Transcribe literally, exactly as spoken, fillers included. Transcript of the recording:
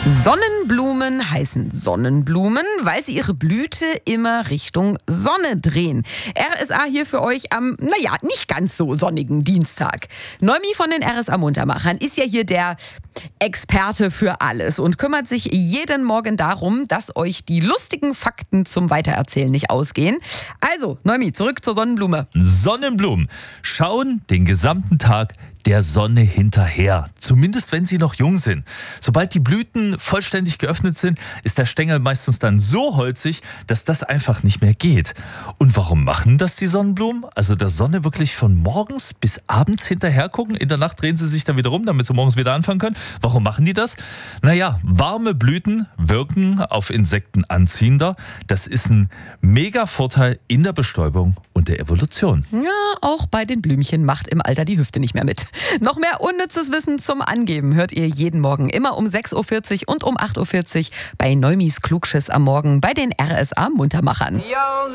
Sonnenblumen heißen Sonnenblumen, weil sie ihre Blüte immer Richtung Sonne drehen. R S A hier für euch am, naja, nicht ganz so sonnigen Dienstag. Noemi von den R S A-Muntermachern ist ja hier der Experte für alles und kümmert sich jeden Morgen darum, dass euch die lustigen Fakten zum Weitererzählen nicht ausgehen. Also, Noemi, zurück zur Sonnenblume. Sonnenblumen schauen den gesamten Tag der Sonne hinterher, zumindest wenn sie noch jung sind. Sobald die Blüten vollständig geöffnet sind, ist der Stängel meistens dann so holzig, dass das einfach nicht mehr geht. Und warum machen das die Sonnenblumen? Also der Sonne wirklich von morgens bis abends hinterher gucken? In der Nacht drehen sie sich dann wieder rum, damit sie morgens wieder anfangen können. Warum machen die das? Naja, warme Blüten wirken auf Insekten anziehender. Das ist ein mega Vorteil in der Bestäubung und der Evolution. Ja, auch bei den Blümchen macht im Alter die Hüfte nicht mehr mit. Noch mehr unnützes Wissen zum Angeben hört ihr jeden Morgen immer um sechs Uhr vierzig und um acht Uhr vierzig bei Neumis Klugschiss am Morgen bei den R S A-Muntermachern.